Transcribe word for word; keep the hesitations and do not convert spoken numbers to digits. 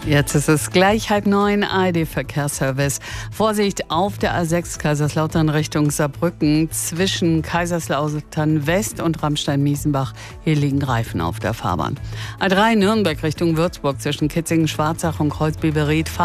Jetzt ist es gleich halb neun, A R D-Verkehrsservice. Vorsicht auf der A sechs Kaiserslautern Richtung Saarbrücken zwischen Kaiserslautern West und Ramstein-Miesenbach. Hier liegen Reifen auf der Fahrbahn. A drei Nürnberg Richtung Würzburg zwischen Kitzingen, Schwarzach und Kreuzbiberried.